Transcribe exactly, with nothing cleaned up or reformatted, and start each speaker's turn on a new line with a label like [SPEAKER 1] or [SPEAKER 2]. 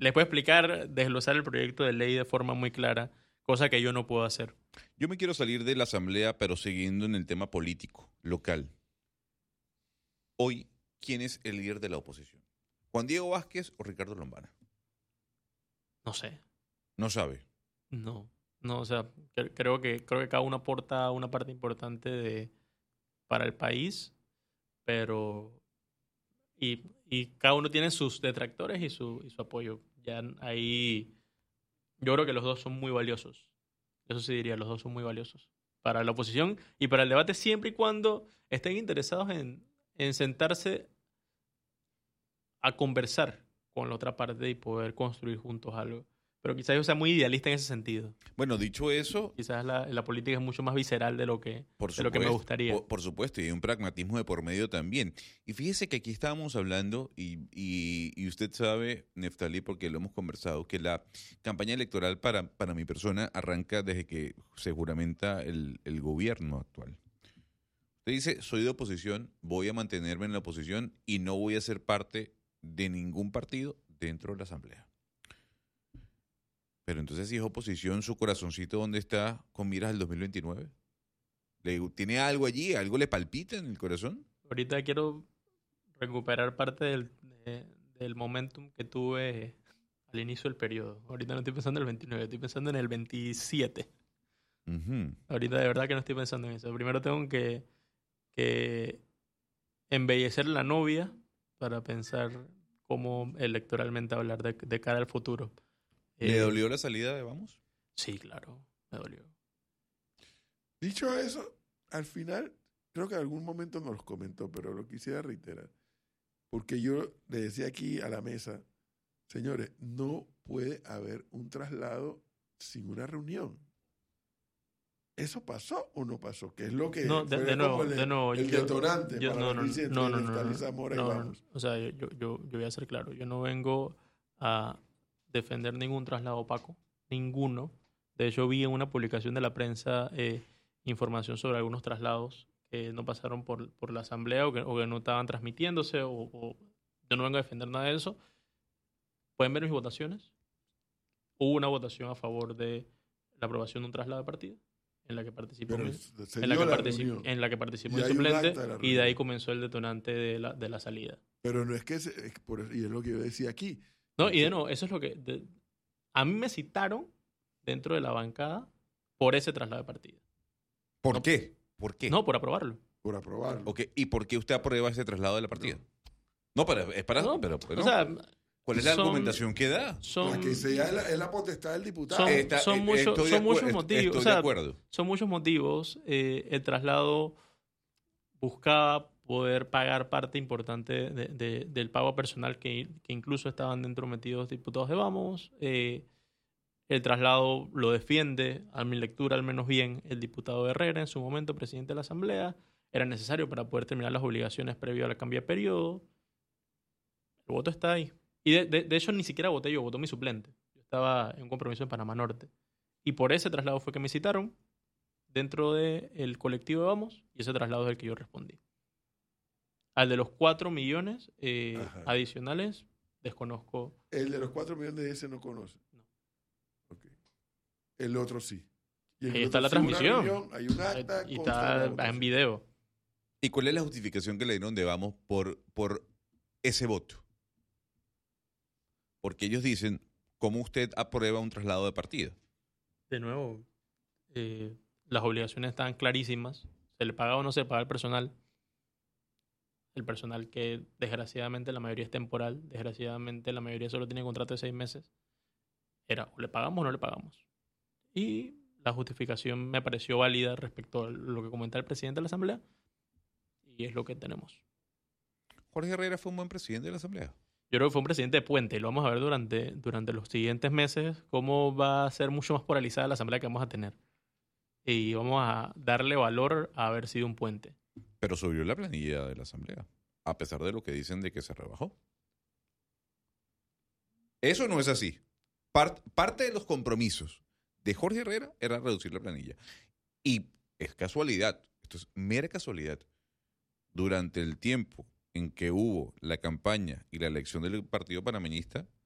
[SPEAKER 1] les puede explicar, desglosar el proyecto de ley de forma muy clara, cosa que yo no puedo hacer.
[SPEAKER 2] Yo me quiero salir de la asamblea, pero siguiendo en el tema político, local. Hoy, ¿quién es el líder de la oposición? ¿Juan Diego Vázquez o Ricardo Lombana?
[SPEAKER 1] No sé.
[SPEAKER 2] No sabe.
[SPEAKER 1] No. No, o sea, cre- creo que, creo que cada uno aporta una parte importante de, para el país, pero... Y, y cada uno tiene sus detractores y su, y su apoyo. Ya ahí yo creo que los dos son muy valiosos. Eso sí diría, los dos son muy valiosos. Para la oposición y para el debate siempre y cuando estén interesados en, en sentarse a conversar con la otra parte y poder construir juntos algo. Pero quizás yo sea muy idealista en ese sentido.
[SPEAKER 2] Bueno, dicho eso,
[SPEAKER 1] Quizás la, la política es mucho más visceral de lo que,
[SPEAKER 2] por
[SPEAKER 1] de lo que me
[SPEAKER 2] supuesto,
[SPEAKER 1] gustaría.
[SPEAKER 2] por, por supuesto, y hay un pragmatismo de por medio también. Y fíjese que aquí estábamos hablando, y, y, y usted sabe, Neftalí, porque lo hemos conversado, que la campaña electoral para, para mi persona arranca desde que se juramenta el, el gobierno actual. Usted dice, soy de oposición, voy a mantenerme en la oposición y no voy a ser parte de ningún partido dentro de la asamblea. Pero entonces, si es oposición, ¿su corazoncito dónde está con miras al dos mil veintinueve? ¿Le, ¿Tiene algo allí? ¿Algo le palpita en el corazón?
[SPEAKER 1] Ahorita quiero recuperar parte del, de- del momentum que tuve al inicio del periodo. Ahorita no estoy pensando en el veintinueve, estoy pensando en el veintisiete.
[SPEAKER 2] Ujú.
[SPEAKER 1] Ahorita de verdad que no estoy pensando en eso. Primero tengo que, que embellecer la novia para pensar cómo electoralmente hablar de, de cara al futuro.
[SPEAKER 2] ¿Le
[SPEAKER 1] Eh,
[SPEAKER 2] dolió la salida de Vamos?
[SPEAKER 1] Sí, claro, me dolió.
[SPEAKER 3] Dicho eso, al final, creo que en algún momento nos los comentó, pero lo quisiera reiterar. Porque yo le decía aquí a la mesa, señores, no puede haber un traslado sin una reunión. ¿Eso pasó o no pasó? Que es lo que
[SPEAKER 1] No, de,
[SPEAKER 3] fue
[SPEAKER 1] de nuevo,
[SPEAKER 3] como el,
[SPEAKER 1] de nuevo.
[SPEAKER 3] el
[SPEAKER 1] yo-
[SPEAKER 3] detonante
[SPEAKER 1] yo-
[SPEAKER 3] para
[SPEAKER 1] no,
[SPEAKER 3] la
[SPEAKER 1] no,
[SPEAKER 3] crisis
[SPEAKER 1] no,
[SPEAKER 3] entre
[SPEAKER 1] no, no,
[SPEAKER 3] Neftalí
[SPEAKER 1] no,
[SPEAKER 3] Zamora
[SPEAKER 1] no,
[SPEAKER 3] y
[SPEAKER 1] no, no.
[SPEAKER 3] Vamos.
[SPEAKER 1] O sea, yo, yo, yo yo voy a ser claro. Yo no vengo a defender ningún traslado opaco, ninguno. De hecho, vi en una publicación de la prensa eh, información sobre algunos traslados que no pasaron por, por la asamblea o que, o que no estaban transmitiéndose. O, o- yo no vengo a defender nada de eso. Pueden ver mis votaciones. Hubo una votación a favor de la aprobación de un traslado de partido en la que participó
[SPEAKER 3] Pero
[SPEAKER 1] mi-
[SPEAKER 3] se
[SPEAKER 1] en la
[SPEAKER 3] dio
[SPEAKER 1] que
[SPEAKER 3] la
[SPEAKER 1] partici-
[SPEAKER 3] reunión.
[SPEAKER 1] en la que participó
[SPEAKER 3] Y
[SPEAKER 1] mi
[SPEAKER 3] hay un
[SPEAKER 1] suplente
[SPEAKER 3] acta de la
[SPEAKER 1] y de ahí
[SPEAKER 3] reunión.
[SPEAKER 1] comenzó el detonante de la, de la salida.
[SPEAKER 3] Pero no es que, se- es por eso- y es lo que yo decía aquí.
[SPEAKER 1] No, y de
[SPEAKER 3] Se-
[SPEAKER 1] nuevo, eso es lo que... de- a mí me citaron dentro de la bancada por ese traslado de partido.
[SPEAKER 2] ¿Por
[SPEAKER 1] No.
[SPEAKER 2] qué? ¿Por qué?
[SPEAKER 1] No, por aprobarlo.
[SPEAKER 3] por aprobarlo.
[SPEAKER 2] Ok, ¿y por qué usted aprueba ese traslado de la partida? No, pero es para...
[SPEAKER 1] No,
[SPEAKER 2] pero, pero
[SPEAKER 1] o
[SPEAKER 2] no.
[SPEAKER 1] sea,
[SPEAKER 2] ¿Cuál es la
[SPEAKER 1] son-
[SPEAKER 2] argumentación que da?
[SPEAKER 1] son,
[SPEAKER 3] La que sea es la, es la potestad del diputado.
[SPEAKER 1] son,
[SPEAKER 2] Está-
[SPEAKER 1] son
[SPEAKER 2] eh,
[SPEAKER 1] muchos,
[SPEAKER 2] estoy de
[SPEAKER 1] son
[SPEAKER 2] acuer-
[SPEAKER 1] muchos
[SPEAKER 2] est-
[SPEAKER 1] motivos.
[SPEAKER 2] Estoy
[SPEAKER 1] O sea,
[SPEAKER 2] de acuerdo.
[SPEAKER 1] son muchos motivos. Eh, el traslado buscaba poder pagar parte importante de- de- del pago personal que, que incluso estaban dentro metidos diputados de Vamos. Eh, el traslado lo defiende, a mi lectura al menos bien, el diputado Herrera, en su momento presidente de la Asamblea. Era necesario para poder terminar las obligaciones previo al cambio de periodo. El voto está ahí. Y de, de- de hecho ni siquiera voté yo, votó mi suplente. Yo estaba en un compromiso en Panamá Norte. Y por ese traslado fue que me citaron dentro del colectivo de Vamos, y ese traslado es el que yo respondí. Al de los cuatro millones eh,
[SPEAKER 3] Ajá.
[SPEAKER 1] adicionales, desconozco.
[SPEAKER 3] El de los cuatro millones de ese no conoce.
[SPEAKER 1] No.
[SPEAKER 3] Ok. El otro sí. Y el
[SPEAKER 1] Ahí
[SPEAKER 3] otro
[SPEAKER 1] está la
[SPEAKER 3] sí, una
[SPEAKER 1] transmisión.
[SPEAKER 3] reunión, hay un acta.
[SPEAKER 1] Y
[SPEAKER 3] consta de
[SPEAKER 1] está
[SPEAKER 3] la
[SPEAKER 1] en
[SPEAKER 3] votación.
[SPEAKER 1] video.
[SPEAKER 2] ¿Y cuál es la justificación que le dieron de Vamos por, por ese voto? Porque ellos dicen, ¿cómo usted aprueba un traslado de partido?
[SPEAKER 1] De nuevo, eh, las obligaciones están clarísimas. Se le paga o no se le paga al personal. El personal que desgraciadamente la mayoría es temporal. Desgraciadamente la mayoría solo tiene contrato de seis meses. Era o le pagamos o no le pagamos. Y la justificación me pareció válida respecto a lo que comentaba el presidente de la Asamblea. Y es lo que tenemos.
[SPEAKER 2] Jorge Herrera fue un buen presidente de la Asamblea.
[SPEAKER 1] Yo creo que fue un presidente de puente y lo vamos a ver durante, durante los siguientes meses cómo va a ser mucho más polarizada la asamblea que vamos a tener. Y vamos a darle valor a haber sido un puente.
[SPEAKER 2] Pero subió la planilla de la Asamblea, a pesar de lo que dicen de que se rebajó. Eso no es así. Part- parte de los compromisos de Jorge Herrera era reducir la planilla. Y es casualidad, esto es mera casualidad, durante el tiempo en que hubo la campaña y la elección del Partido Panameñista,